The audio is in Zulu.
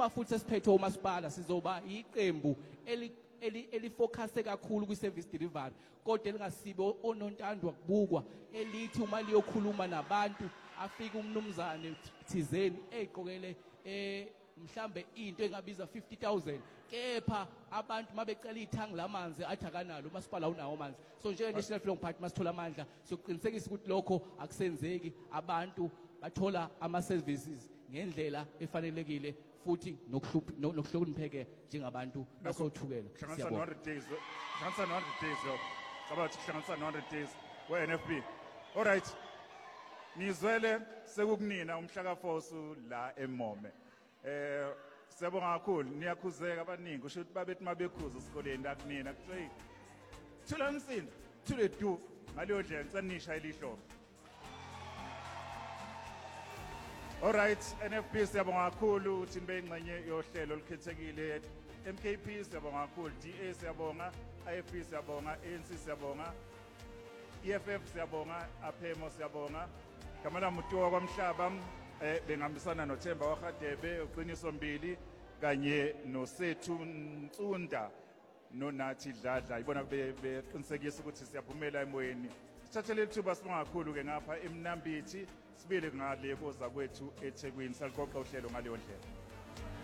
uma futhi siphethe umasipala sizoba iqembu elifocuse kakhulu kwi-service delivery kodwa elingasibo onontando kubukwa elithi uma liyokhuluma nabantu afike umnumzane thizeni eqokele mhlambe into engabiza 50,000 kepha abantu mabecela ithangi lamanzi athi akanalo umasipala unawo amanzi so nje national freedom party masithola amandla sokuqinisekisa ukuthi lokho akusenzeki abantu bathola ama services ngendlela efanelekile futhi nokuhlonipheke njengabantu basothukela siyabonga 100 days cabathi hlanganisa 100 days we-NFB alright nizwele sekukunina umhla ka4 la eMome siyabonga kakhulu niyakhuzeka abaningi kusho ukuthi babethi mabekhuza esikoleni akunina kuthi thula umsindo thule du ngaleyo ndlela ngisanisha elihlobo. Alright, NFP siyabonga kakhulu ukuthi nibe ingxenye yohlelo olukhethekile. MKP siyabonga kakhulu, DA siyabonga, IFP siyabonga, ANC siyabonga, EFF siyabonga, APEMO siyabonga. Kamala Mutiwa kwaMhlaba bengihambisana noThemba waGadebe uqiniso mbili kanye noSethu Ntsunda noNathi Dladla ibona beqinisekisa ukuthi siyaphumela emoyeni. Sithathele ithuba sibonga kakhulu ke ngapha eMnambithi sibile ngale koza kwethu eThekwini saliqoqa uhlelo ngaleyo ndlela.